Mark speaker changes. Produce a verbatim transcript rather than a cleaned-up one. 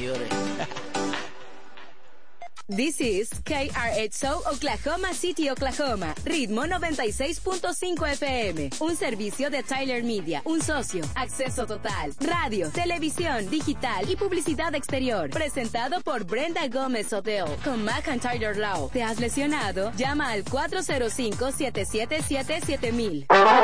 Speaker 1: mayores.
Speaker 2: This is K R X O Oklahoma City, Oklahoma. Ritmo noventa y seis punto cinco F M. Un servicio de Tyler Media. Un socio. Acceso total. Radio, televisión, digital y publicidad exterior. Presentado por Brenda Gómez Hotel. Con Mac and Tyler Law. ¿Te has lesionado? Llama al cuatro cero cinco, siete siete siete, siete mil.